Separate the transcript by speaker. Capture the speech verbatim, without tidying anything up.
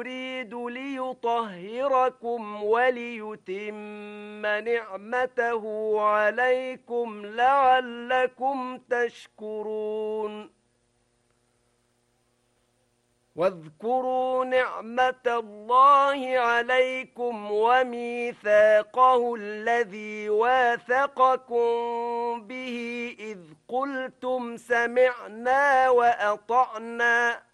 Speaker 1: يريد ليطهركم وليتم نعمته عليكم لعلكم تشكرون. واذكروا نعمة الله عليكم وميثاقه الذي واثقكم به إذ قلتم سمعنا وأطعنا